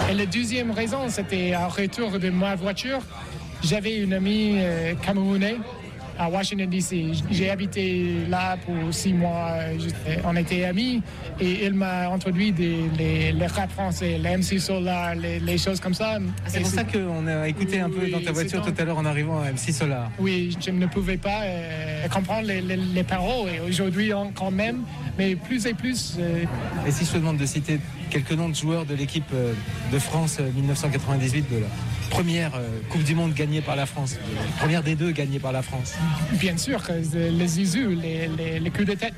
Et la deuxième raison, c'était un retour de ma voiture. J'avais une amie camerounaise à Washington, D.C. J'ai habité là pour 6 mois. On était amis et il m'a introduit les rap français, les MC Solar, les choses comme ça. C'est pour ça qu'on a écouté un peu dans ta voiture tout à l'heure en arrivant à MC Solar. Oui, je ne pouvais pas comprendre les paroles et aujourd'hui quand même, mais plus et plus. Et si je te demande de citer quelques noms de joueurs de l'équipe de France 1998, de la première Coupe du Monde gagnée par la France, la première des deux gagnée par la France. Bien sûr, les Zizou, les coups de tête.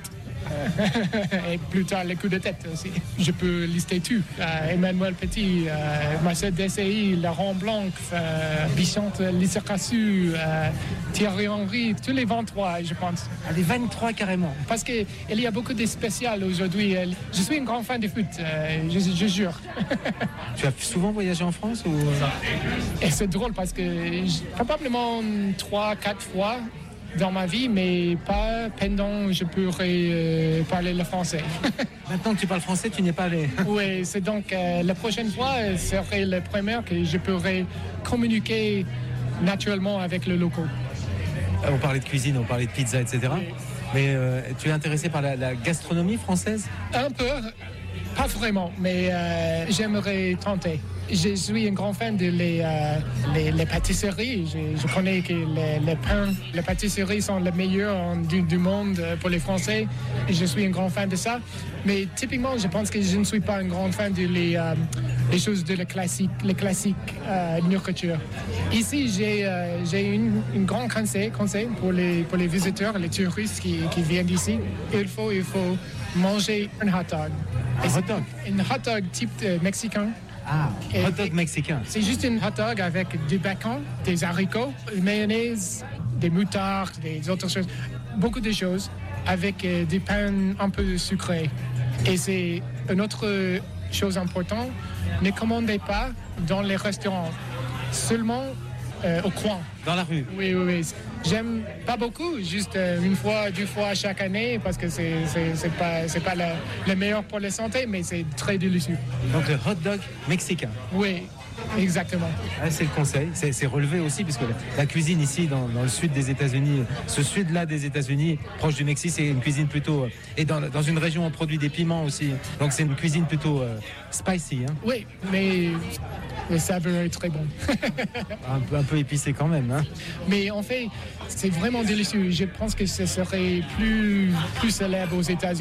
Et plus tard, les coups de tête aussi. Je peux lister tout. Emmanuel Petit, Marcel Desailly, Laurent Blanc, Bichante Lissarassu, Thierry Henry, tous les 23, je pense. Ah, les 23 carrément. Parce qu'il y a beaucoup de spéciales aujourd'hui. Je suis un grand fan de foot, je jure. Tu as souvent voyagé en France ou... Et c'est drôle parce que probablement 3-4 fois dans ma vie, mais pas pendant que je pourrais parler le français. Maintenant que tu parles français, tu n'y es pas allé. Oui, c'est donc la prochaine fois serait la première que je pourrais communiquer naturellement avec le locaux. On parlait de cuisine, on parlait de pizza, etc. Oui. Mais tu es intéressé par la gastronomie française ? Un peu, pas vraiment, mais j'aimerais tenter. Je suis un grand fan de les pâtisseries. Je connais que les pains, les pâtisseries sont les meilleurs du monde pour les Français. Et je suis un grand fan de ça. Mais typiquement, je pense que je ne suis pas un grand fan de les choses de les classiques nourriture. Ici, j'ai une grande conseil pour les visiteurs, les touristes qui viennent d'ici. Il faut manger un hot dog. Un hot dog type mexicain. Ah, hot dog mexicain. C'est juste un hot dog avec du bacon, des haricots, mayonnaise, des moutardes, des autres choses. Beaucoup de choses avec du pain un peu sucré. Et c'est une autre chose importante. Ne commandez pas dans les restaurants, seulement au coin. Dans la rue. Oui. J'aime pas beaucoup, juste 1 fois, 2 fois chaque année, parce que c'est pas le meilleur pour la santé, mais c'est très délicieux. Donc le hot dog mexicain. Oui, exactement. Ah, c'est le conseil, c'est relevé aussi, puisque la cuisine ici, dans le sud des États-Unis, ce sud-là des États-Unis, proche du Mexique, c'est une cuisine plutôt... Et dans une région, on produit des piments aussi, donc c'est une cuisine plutôt spicy. Hein. Oui, mais le saveur est très bon. un peu épicé quand même. Hein. Mais en fait, c'est vraiment délicieux. Je pense que ce serait plus célèbre aux États-Unis.